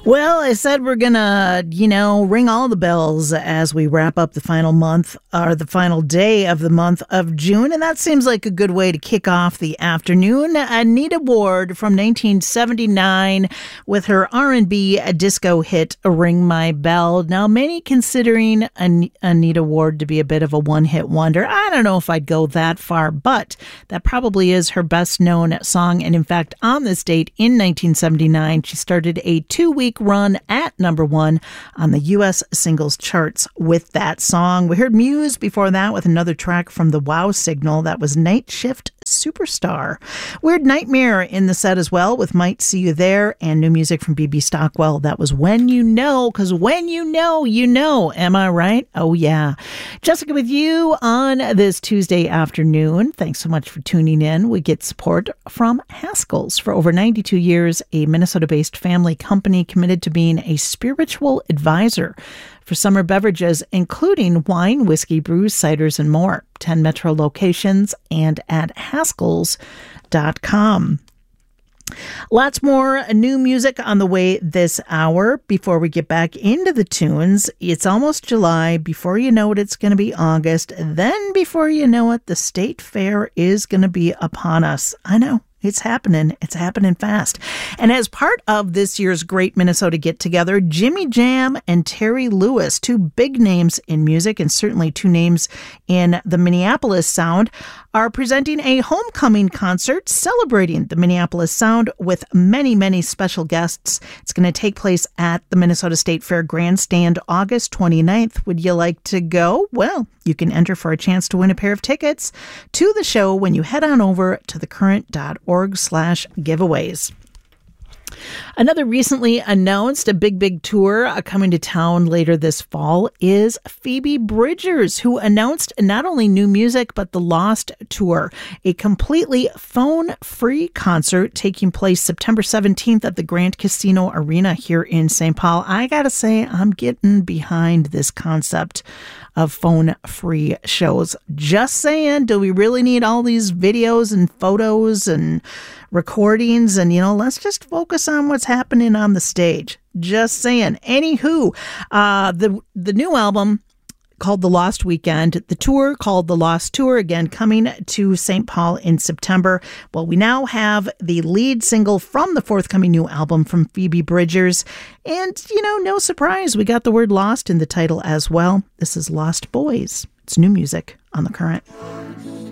Well, I said we're gonna, ring all the bells as we wrap up the final month or the final day of the month of June. And that seems like a good way to kick off the afternoon. Anita Ward from 1979 with her R&B disco hit, Ring My Bell. Now, many considering Anita Ward to be a bit of a one-hit wonder. I don't know if I'd go that far, but that probably is her best known song. And in fact, on this date in 1979, she started a 2-week run at number one on the U.S. singles charts with that song. We heard Muse before that with another track from the Wow Signal. That was Night Shift Superstar. Weird Nightmare in the set as well with Might See You There, and new music from B.B. Stockwell. That was When You Know, because when you know, you know. Am I right? Oh, yeah. Jessica with you on this Tuesday afternoon. Thanks so much for tuning in. We get support from Haskell's. For over 92 years, a Minnesota-based family company committed to being a spiritual advisor for summer beverages, including wine, whiskey, brews, ciders, and more. 10 metro locations and at haskells.com. Lots more new music on the way this hour. Before we get back into the tunes, it's almost July. Before you know it, it's going to be August. Then before you know it, the state fair is going to be upon us. I know. It's happening. It's happening fast. And as part of this year's Great Minnesota Get-Together, Jimmy Jam and Terry Lewis, two big names in music and certainly two names in the Minneapolis sound, are presenting a homecoming concert celebrating the Minneapolis sound with many, many special guests. It's going to take place at the Minnesota State Fair Grandstand August 29th. Would you like to go? Well, you can enter for a chance to win a pair of tickets to the show when you head on over to thecurrent.org/giveaways. Another recently announced a big tour coming to town later this fall is Phoebe Bridgers, who announced not only new music, but the Lost Tour, a completely phone-free concert taking place September 17th at the Grand Casino Arena here in St. Paul. I gotta say, I'm getting behind this concept of phone-free shows. Just saying, do we really need all these videos and photos and recordings? And, let's just focus on what's happening on the stage. Just saying. Anywho, the new album called The Lost Weekend, the tour called The Lost Tour, again coming to St. Paul in September. Well, we now have the lead single from the forthcoming new album from Phoebe Bridgers. And, no surprise, we got the word lost in the title as well. This is Lost Boys. It's new music on The Current.